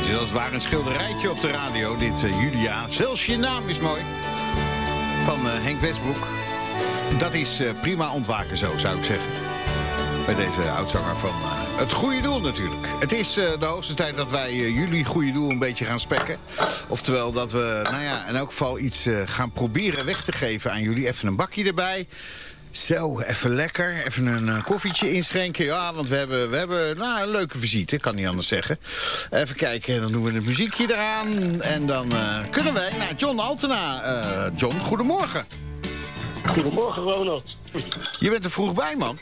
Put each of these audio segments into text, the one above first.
Het is als het ware een schilderijtje op de radio, dit Julia. Zelfs je naam is mooi. Van Henk Westbroek. Dat is prima ontwaken zo, zou ik zeggen. Bij deze oudzanger van het goede doel natuurlijk. Het is de hoogste tijd dat wij jullie goede doel een beetje gaan spekken. Oftewel dat we, in elk geval iets gaan proberen weg te geven aan jullie. Even een bakje erbij. Zo, even lekker. Even een koffietje inschenken. Ja, want we hebben een leuke visite, kan niet anders zeggen. Even kijken, dan doen we het muziekje eraan. En dan kunnen wij naar John Altena. John, goedemorgen. Goedemorgen, Ronald. Je bent er vroeg bij, man.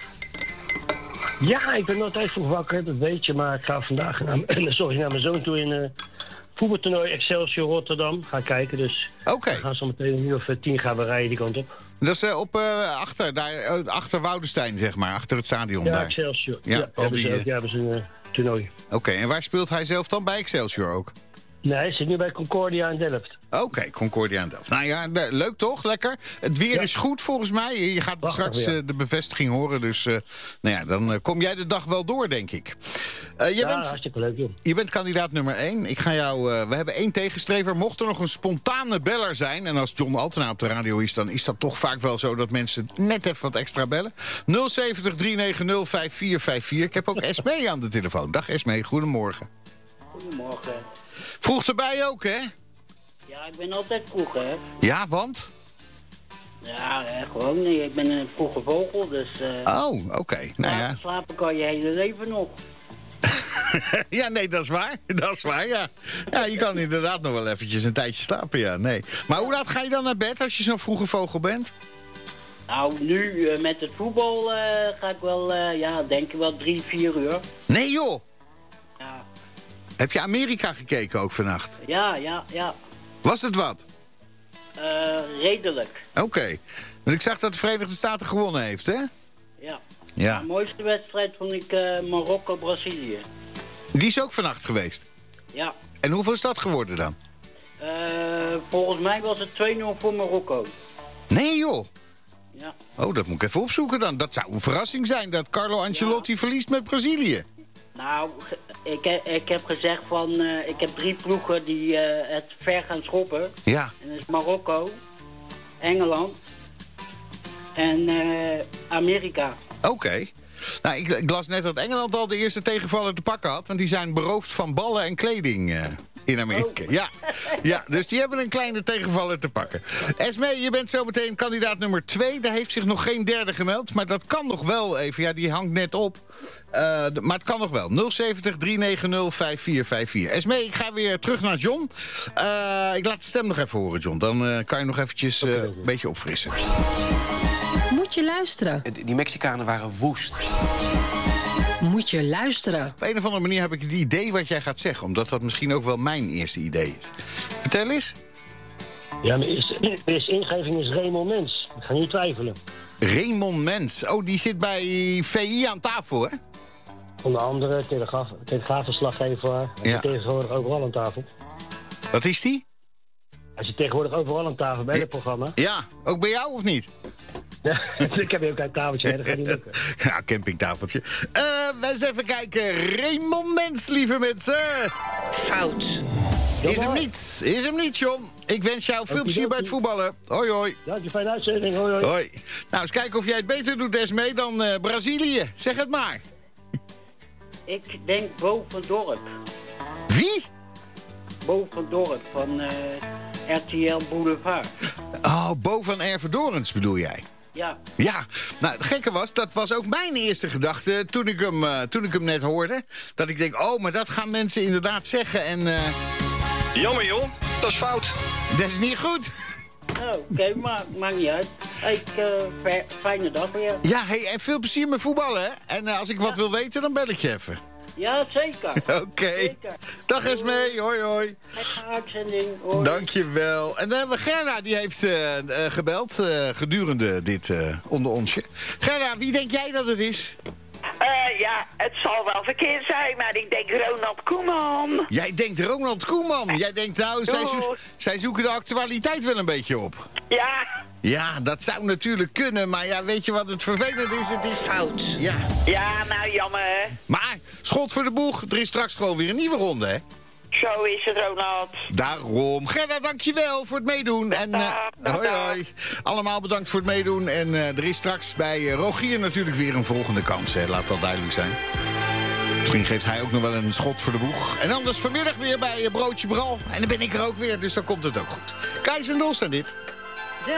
Ja, ik ben altijd vroeg wakker, dat weet je. Maar ik ga vandaag naar mijn zoon toe in voetbaltoernooi Excelsior Rotterdam. Ga kijken, dus Oké. we gaan zo meteen een uur of 10 gaan we rijden die kant op. Dat is achter Woudenstein, zeg maar, achter het stadion. Ja, daar. Excelsior. Ja, hebben ze een toernooi. Oké, en waar speelt hij zelf dan? Bij Excelsior ook? Nee, hij zit nu bij Concordia in Delft. Oké, Concordia en Delft. Nou ja, leuk toch? Lekker. Het weer is goed volgens mij. Je gaat straks de bevestiging horen. Dus dan kom jij de dag wel door, denk ik. Hartstikke leuk, joh. Je bent kandidaat nummer 1. Ik ga jou. We hebben 1 tegenstrever. Mocht er nog een spontane beller zijn, en als John Altena op de radio is, dan is dat toch vaak wel zo dat mensen net even wat extra bellen. 070 390 5454. Ik heb ook Esmee aan de telefoon. Dag Esmee, goedemorgen. Goedemorgen. Vroeg erbij ook, hè? Ja, ik ben altijd vroeg, hè. Ja, want? Ja, gewoon niet. Ik ben een vroege vogel, dus... oké. Nou ja. Slapen kan je hele leven nog. Ja, nee, dat is waar. Dat is waar, ja. Ja, je kan inderdaad nog wel eventjes een tijdje slapen, ja. Nee. Maar hoe laat ga je dan naar bed als je zo'n vroege vogel bent? Nou, nu met het voetbal ga ik wel, denk ik wel 3-4 uur. Nee, joh! Ja. Heb je Amerika gekeken ook vannacht? Ja. Was het wat? Redelijk. Oké. Want ik zag dat de Verenigde Staten gewonnen heeft, hè? Ja. De mooiste wedstrijd vond ik Marokko-Brazilië. Die is ook vannacht geweest? Ja. En hoeveel is dat geworden dan? Volgens mij was het 2-0 voor Marokko. Nee, joh! Ja. Oh, dat moet ik even opzoeken dan. Dat zou een verrassing zijn dat Carlo Ancelotti verliest met Brazilië. Nou, ik heb gezegd van, ik heb 3 ploegen die het ver gaan schoppen. Ja. En dat is Marokko, Engeland en Amerika. Oké. Nou, ik las net dat Engeland al de eerste tegenvaller te pakken had. Want die zijn beroofd van ballen en kleding in Amerika. Oh. Ja, dus die hebben een kleine tegenvaller te pakken. Esmee, je bent zo meteen kandidaat nummer 2. Daar heeft zich nog geen derde gemeld. Maar dat kan nog wel even. Ja, die hangt net op. Maar het kan nog wel. 070 390 5454. Esmee, ik ga weer terug naar John. Ik laat de stem nog even horen, John. Dan kan je nog eventjes een beetje opfrissen. Moet je luisteren. Die Mexicanen waren woest. Moet je luisteren. Op een of andere manier heb ik het idee wat jij gaat zeggen. Omdat dat misschien ook wel mijn eerste idee is. Vertel eens. Ja, mijn eerste ingeving is Raymond Mens. Ik ga niet twijfelen. Raymond Mens. Oh, die zit bij VI aan tafel, hè? Onder andere telegraafverslaggever. Hij zit tegenwoordig overal aan tafel. Wat is die? Hij zit tegenwoordig overal aan tafel bij het programma. Ja, ook bij jou of niet? Ja, ik heb hier ook een tafeltje, dat gaat niet lukken. Ja, campingtafeltje. Eens even kijken. Raymond Mens, lieve mensen. Fout. Is hem niet, John. Ik wens jou veel plezier bij het voetballen. Hoi, hoi. Dank je, fijne uitzending. Hoi, hoi. Hoi. Nou, eens kijken of jij het beter doet, Esmee, dan Brazilië. Zeg het maar. Ik denk Bo van Dorp. Wie? Bo van Dorp van RTL Boulevard. Oh, Bo van Ervedorens bedoel jij? Ja. Ja, nou, het gekke was, dat was ook mijn eerste gedachte toen ik hem net hoorde. Dat ik denk, oh, maar dat gaan mensen inderdaad zeggen en... Jammer joh, dat is fout. Dat is niet goed. Oké, maakt niet uit. Fijne dag weer. Ja, hey, en veel plezier met voetballen, hè? En als ik wat wil weten, dan bel ik je even. Ja, zeker. Oké. Dag Esmee, hoi hoi. Fijne uitzending. Hoi. Dankjewel. En dan hebben we Gerda, die heeft gebeld gedurende dit onder onsje. Gerda, wie denk jij dat het is? Ja, het zal wel verkeerd zijn, maar ik denk Ronald Koeman. Jij denkt Ronald Koeman. Jij denkt, nou, zij zoeken de actualiteit wel een beetje op. Ja. Ja, dat zou natuurlijk kunnen, maar ja, weet je wat het vervelend is? Het is fout. Ja. Ja, nou jammer hè. Maar, schot voor de boeg, er is straks gewoon weer een nieuwe ronde, hè? Zo is het, Ronald. Daarom. Gerda, dankjewel voor het meedoen. En hoi hoi. Allemaal bedankt voor het meedoen. En er is straks bij Rogier natuurlijk weer een volgende kans. Hè. Laat dat duidelijk zijn. Misschien geeft hij ook nog wel een schot voor de boeg. En anders vanmiddag weer bij Broodje Bral. En dan ben ik er ook weer, dus dan komt het ook goed. Kajs en Dols aan dit.